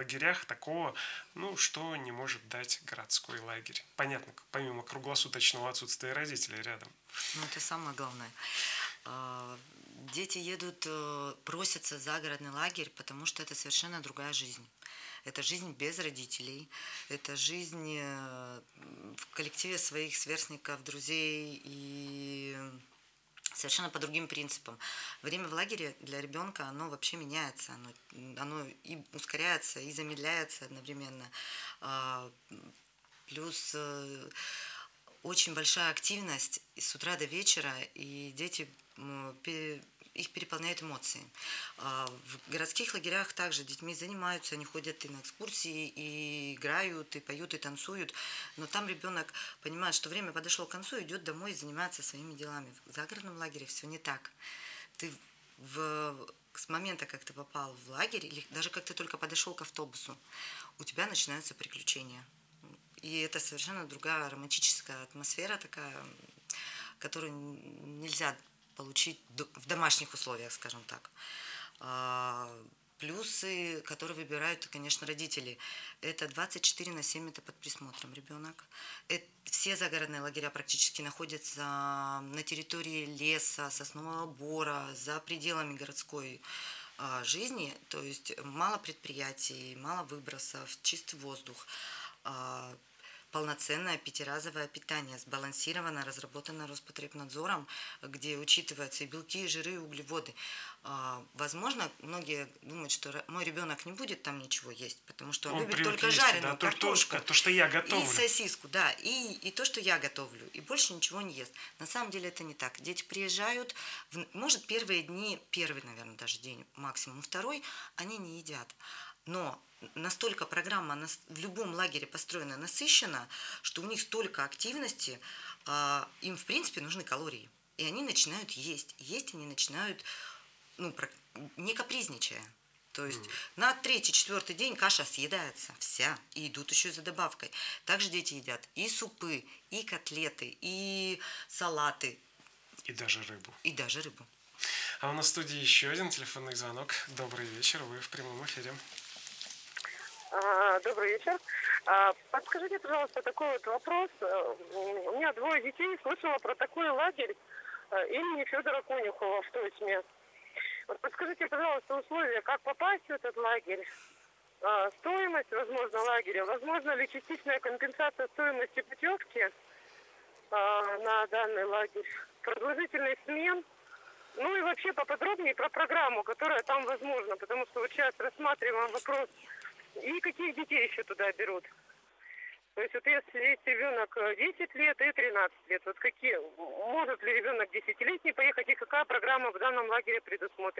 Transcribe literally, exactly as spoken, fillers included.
лагерях такого, ну, что не может дать городской лагерь? Понятно, помимо круглосуточного отсутствия родителей рядом. Ну, это самое главное. А, Дети едут, э, просятся в загородный лагерь, потому что это совершенно другая жизнь. Это жизнь без родителей, это жизнь э, в коллективе своих сверстников, друзей и совершенно по другим принципам. Время в лагере для ребенка, оно вообще меняется, оно, оно и ускоряется, и замедляется одновременно. А, Плюс э, очень большая активность и с утра до вечера, и дети, м, пе- их переполняют эмоции. А В городских лагерях также детьми занимаются, они ходят и на экскурсии, и играют, и поют, и танцуют, но там ребенок понимает, что время подошло к концу, идет домой и занимается своими делами. В загородном лагере все не так. Ты в, с момента, как ты попал в лагерь, или даже как ты только подошел к автобусу, у тебя начинаются приключения. И это совершенно другая романтическая атмосфера такая, которую нельзя получить в домашних условиях, скажем так. А, Плюсы, которые выбирают, конечно, родители. Это двадцать четыре на семь, это под присмотром ребенок. Это, все загородные лагеря практически находятся на территории леса, соснового бора, за пределами городской а, жизни. То есть мало предприятий, мало выбросов, чистый воздух. А, Полноценное пятиразовое питание, сбалансировано, разработано Роспотребнадзором, где учитываются и белки, и жиры, и углеводы. А, Возможно, многие думают, что ра- мой ребенок не будет там ничего есть, потому что он Он любит привык только есть, да, жареную то, то, картошку то, что я и готовлю. сосиску, да, и, и то, что я готовлю, и больше ничего не ест. На самом деле это не так. Дети приезжают, в- может, первые дни, первый, наверное, даже день, максимум второй, они не едят. Но настолько программа нас- в любом лагере построена насыщена, что у них столько активности, а, им, в принципе, нужны калории. И они начинают есть. Есть они начинают, ну, про- не капризничая. То есть на третий, четвертый день каша съедается вся, и идут еще за добавкой. Также дети едят и супы, и котлеты, и салаты, И даже рыбу. и даже рыбу. А у нас в студии еще один телефонный звонок. Добрый вечер, вы в прямом эфире. А, Добрый вечер. А, Подскажите, пожалуйста, такой вот вопрос. Э, У меня двое детей. Слышала про такой лагерь э, имени Федора Конюхова в Тотьме. Вот подскажите, пожалуйста, условия, как попасть в этот лагерь, А, стоимость, возможно, лагеря, возможно ли частичная компенсация стоимости путевки а, на данный лагерь, продолжительность смен, ну и вообще поподробнее про программу, которая там возможна, потому что вот сейчас рассматриваем вопрос, и каких детей еще туда берут. То есть вот если есть ребенок э, десять лет и тринадцать лет, вот какие, может ли ребенок десятилетний поехать и какая программа в данном лагере предусмотрена?